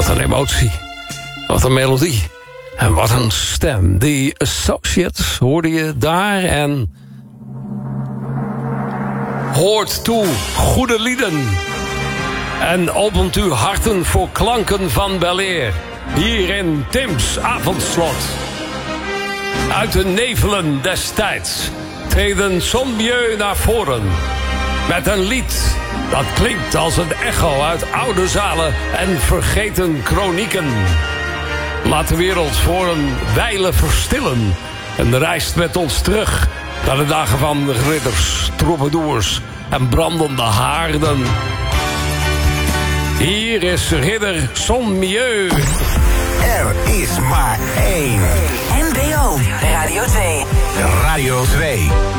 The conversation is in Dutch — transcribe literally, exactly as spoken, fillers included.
een emotie. Wat een melodie. En wat een stem. The Associates hoorde je daar en... Hoort toe goede lieden. En opent uw harten voor klanken van weleer. Hier in Tim's avondslot. Uit de nevelen des tijds treden Sommieu naar voren. Met een lied dat klinkt als een echo uit oude zalen en vergeten kronieken. Laat de wereld voor een wijle verstillen en reist met ons terug naar de dagen van ridders, troubadours en brandende haarden. Hier is ridder Sommieu. Er is maar één. N B O Radio twee. Radio twee.